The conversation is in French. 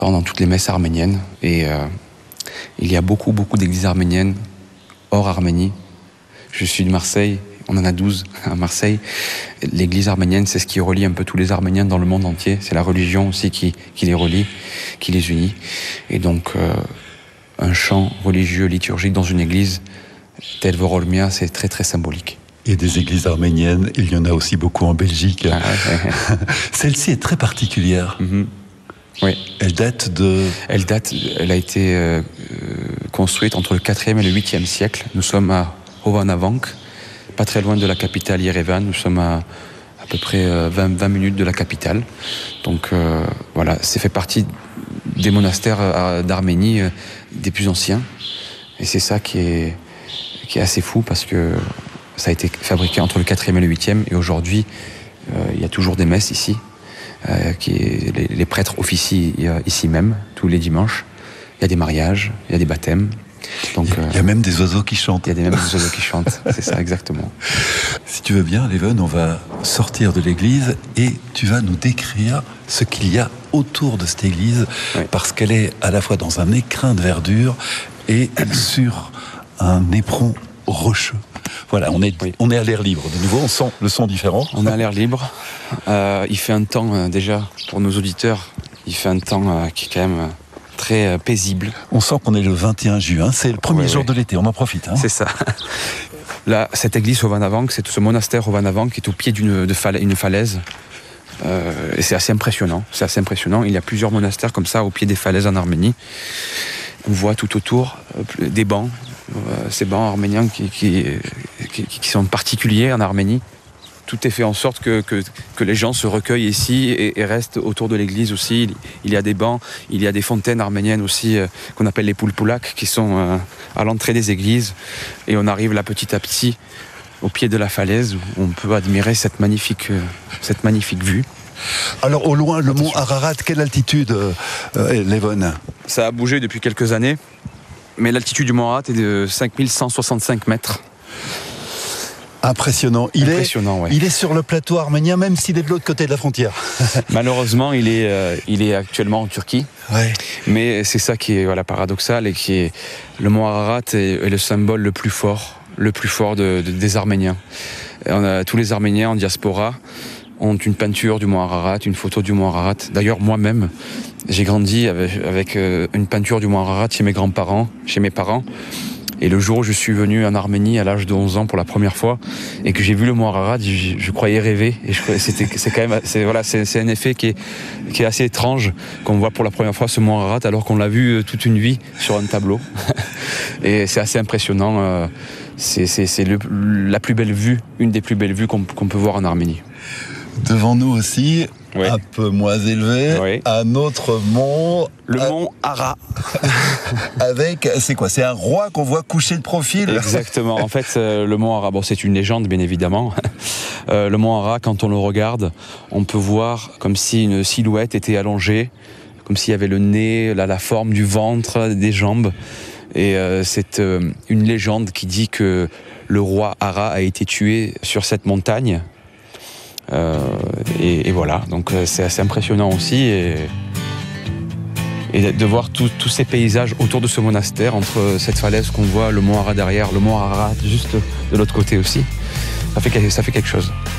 pendant toutes les messes arméniennes. Et il y a beaucoup d'églises arméniennes hors Arménie. Je suis de Marseille, on en a 12 à Marseille. L'église arménienne, c'est ce qui relie un peu tous les Arméniens dans le monde entier. C'est la religion aussi qui les relie, qui les unit. Et donc, un chant religieux liturgique dans une église, tel Vorolmia, c'est très symbolique. Et des églises arméniennes, il y en a aussi beaucoup en Belgique. Celle-ci est très particulière. Oui. Elle a été construite entre le 4e et le 8e siècle. Nous sommes à Hovanavank, pas très loin de la capitale Yerevan. Nous sommes à peu près 20 minutes de la capitale. Donc voilà, c'est fait partie des monastères d'Arménie des plus anciens. Et c'est ça qui est assez fou parce que ça a été fabriqué entre le 4e et le 8e. Et aujourd'hui, il y a toujours des messes ici. Les prêtres officient ici même, tous les dimanches. Il y a des mariages, il y a des baptêmes. Donc, il y a même des oiseaux qui chantent. Il y a même des oiseaux qui chantent, c'est ça exactement. Si tu veux bien, Leven, on va sortir de l'église et tu vas nous décrire ce qu'il y a autour de cette église, oui. Parce qu'elle est à la fois dans un écrin de verdure et sur un éperon rocheux. Voilà, on est à l'air libre. De nouveau, on sent le son différent. On est à l'air libre. Il fait un temps, déjà, pour nos auditeurs, il fait un temps qui est quand même très paisible. On sent qu'on est le 21 juin, c'est le premier jour de l'été, on en profite. C'est ça. Là, cette église Hovanavank, c'est ce monastère Hovanavank qui est au pied d'une falaise. Et c'est assez impressionnant. Il y a plusieurs monastères comme ça au pied des falaises en Arménie. On voit tout autour des bancs. Ces bancs arméniens qui sont particuliers en Arménie. Tout est fait en sorte que les gens se recueillent ici et restent autour de l'église aussi. Il y a des bancs, il y a des fontaines arméniennes aussi qu'on appelle les poulpoulaks qui sont à l'entrée des églises. Et on arrive là petit à petit au pied de la falaise où on peut admirer cette magnifique vue. Alors au loin, le mont Ararat, quelle altitude, Leven ? Ça a bougé depuis quelques années. Mais l'altitude du mont Ararat est de 5165 mètres. Impressionnant. Il est sur le plateau arménien, même s'il est de l'autre côté de la frontière. Malheureusement, il est actuellement en Turquie. Ouais. Mais c'est ça qui est paradoxal et qui est le mont Ararat est le symbole le plus fort des Arméniens. Tous les Arméniens en diaspora ont une peinture du mont Ararat, une photo du mont Ararat. D'ailleurs, moi-même, j'ai grandi avec une peinture du mont Ararat chez mes grands-parents, chez mes parents. Et le jour où je suis venu en Arménie à l'âge de 11 ans pour la première fois et que j'ai vu le mont Ararat, je croyais rêver. Et c'est un effet qui est assez étrange qu'on voit pour la première fois ce mont Ararat alors qu'on l'a vu toute une vie sur un tableau. Et c'est assez impressionnant. C'est la plus belle vue, une des plus belles vues qu'on peut voir en Arménie. Devant nous aussi, un peu moins élevé, un autre mont. Le mont Ara. C'est un roi qu'on voit couché de profil. Exactement. En fait, le mont Ara, c'est une légende, bien évidemment. Le mont Ara, quand on le regarde, on peut voir comme si une silhouette était allongée, comme s'il y avait le nez, la forme du ventre, des jambes. Et c'est une légende qui dit que le roi Ara a été tué sur cette montagne. Et voilà, donc c'est assez impressionnant aussi et de voir tous ces paysages autour de ce monastère, entre cette falaise qu'on voit, le mont Ara derrière, le mont Ararat juste de l'autre côté aussi, ça fait quelque chose.